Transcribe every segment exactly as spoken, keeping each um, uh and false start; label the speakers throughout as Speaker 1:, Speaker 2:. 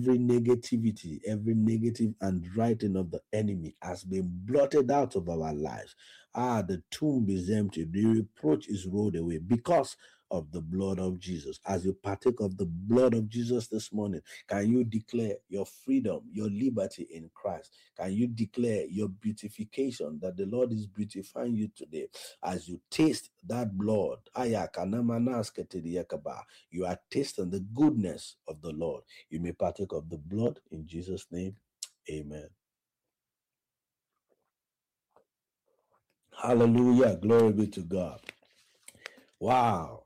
Speaker 1: every negativity, every negative handwriting of the enemy has been blotted out of our lives. Ah, the tomb is empty. The reproach is rolled away because of the blood of Jesus. As you partake of the blood of Jesus this morning, can you declare your freedom, your liberty in Christ? Can you declare your beautification, that the Lord is beautifying you today as you taste that blood? You are tasting the goodness of the Lord. You may partake of the blood in Jesus' name. Amen. Hallelujah. Glory be to God. Wow.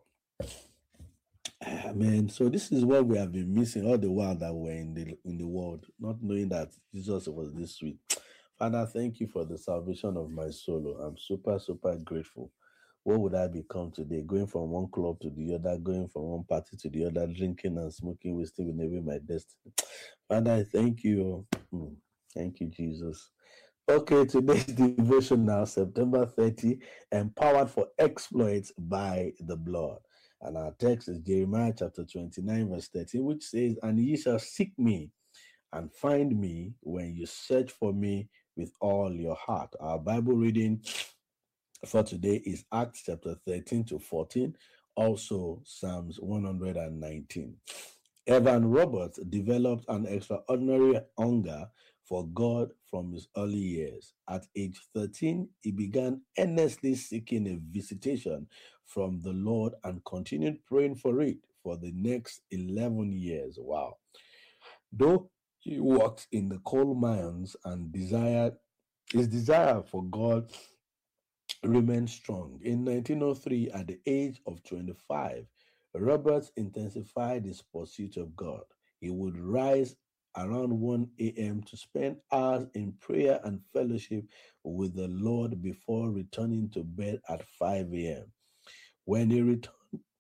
Speaker 1: Amen. So this is what we have been missing all the while that we're in the in the world, not knowing that Jesus was this sweet. Father, thank you for the salvation of my soul. I'm super, super grateful. What would I become today? Going from one club to the other, going from one party to the other, drinking and smoking, wasting with never my destiny. Father, I thank you. Hmm. Thank you, Jesus. Okay, today's devotion now, September thirtieth, empowered for exploits by the blood. And our text is Jeremiah chapter twenty-nine, verse thirteen, which says, "And ye shall seek me and find me when you search for me with all your heart." Our Bible reading for today is Acts chapter thirteen to fourteen, also Psalms one hundred nineteen. Evan Roberts developed an extraordinary hunger for God from his early years. At age thirteen, he began earnestly seeking a visitation from the Lord and continued praying for it for the next eleven years. Wow. Though he worked in the coal mines and desired his desire for God remained strong. In nineteen oh three, at the age of twenty-five, Roberts intensified his pursuit of God. He would rise around one a.m. to spend hours in prayer and fellowship with the Lord before returning to bed at five a.m. When he returned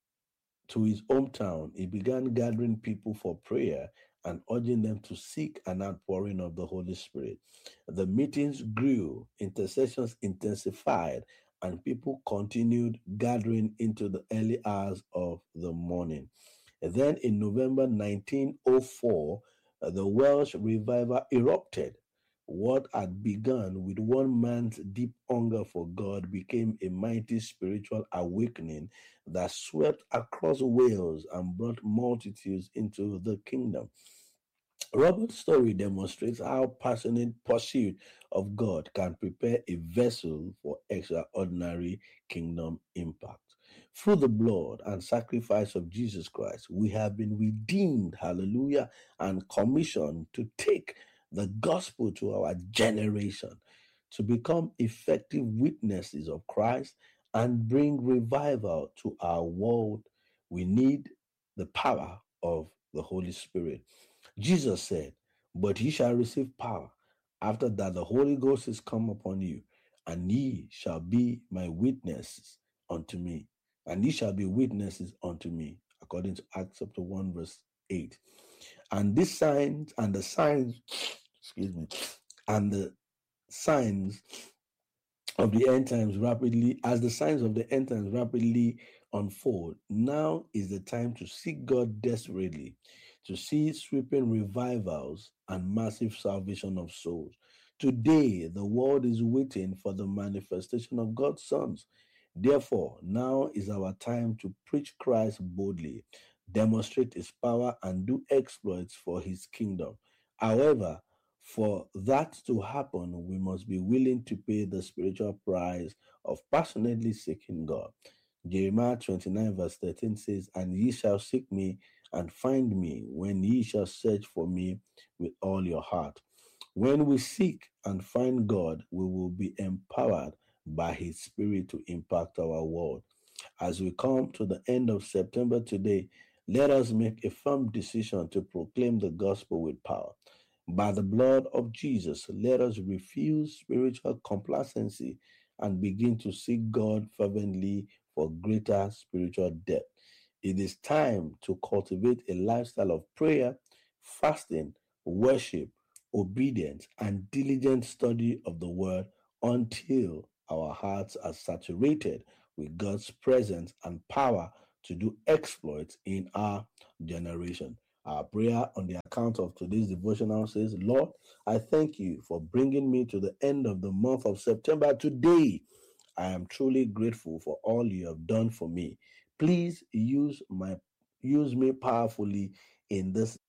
Speaker 1: to his hometown, he began gathering people for prayer and urging them to seek an outpouring of the Holy Spirit. The meetings grew, intercessions intensified, and people continued gathering into the early hours of the morning. And then in November nineteen oh four, uh, the Welsh revival erupted. What had begun with one man's deep hunger for God became a mighty spiritual awakening that swept across Wales and brought multitudes into the kingdom. Robert's story demonstrates how passionate pursuit of God can prepare a vessel for extraordinary kingdom impact. Through the blood and sacrifice of Jesus Christ, we have been redeemed, hallelujah, and commissioned to take the gospel to our generation, to become effective witnesses of Christ and bring revival to our world. We need the power of the Holy Spirit. Jesus said, "But ye shall receive power after that the Holy Ghost is come upon you, and ye shall be my witnesses unto me. And ye shall be witnesses unto me," according to Acts chapter one, verse eight. And these signs and the signs, excuse me, and the signs of the end times rapidly, as the signs of the end times rapidly unfold, now is the time to seek God desperately, to see sweeping revivals and massive salvation of souls. Today, the world is waiting for the manifestation of God's sons. Therefore, now is our time to preach Christ boldly, demonstrate his power, and do exploits for his kingdom. However, for that to happen, we must be willing to pay the spiritual price of passionately seeking God. Jeremiah twenty-nine, verse thirteen says, "And ye shall seek me and find me when ye shall search for me with all your heart." When we seek and find God, we will be empowered by his Spirit to impact our world. As we come to the end of September today, let us make a firm decision to proclaim the gospel with power. By the blood of Jesus, let us refuse spiritual complacency and begin to seek God fervently for greater spiritual depth. It is time to cultivate a lifestyle of prayer, fasting, worship, obedience, and diligent study of the word until our hearts are saturated with God's presence and power to do exploits in our generation. Our prayer on the account of today's devotional says, Lord, I thank you for bringing me to the end of the month of September today. I am truly grateful for all you have done for me. Please use my use me powerfully in this